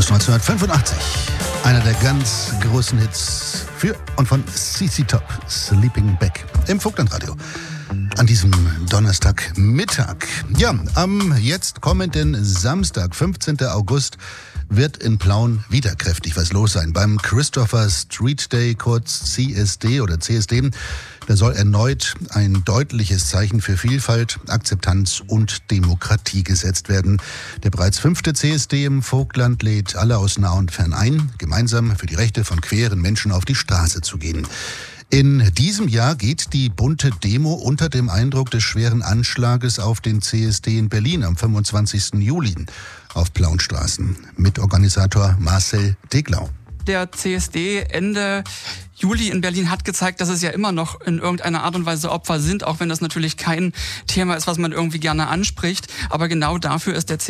aus 1985. Einer der ganz großen Hits für und von CC Top, Sleeping Back, im Vogtlandradio. An diesem Donnerstagmittag. Ja, am jetzt kommenden Samstag, 15. August, wird in Plauen wieder kräftig was los sein. Beim Christopher Street Day, kurz CSD oder CSD, da soll erneut ein deutliches Zeichen für Vielfalt, Akzeptanz und Demokratie gesetzt werden. Der bereits 5. CSD im Vogtland lädt alle aus nah und fern ein, gemeinsam für die Rechte von queeren Menschen auf die Straße zu gehen. In diesem Jahr geht die bunte Demo unter dem Eindruck des schweren Anschlages auf den CSD in Berlin am 25. Juli auf Plauenstraßen. Mitorganisator Marcel Deglau. Der CSD Ende Juli in Berlin hat gezeigt, dass es ja immer noch in irgendeiner Art und Weise Opfer sind, auch wenn das natürlich kein Thema ist, was man irgendwie gerne anspricht. Aber genau dafür ist der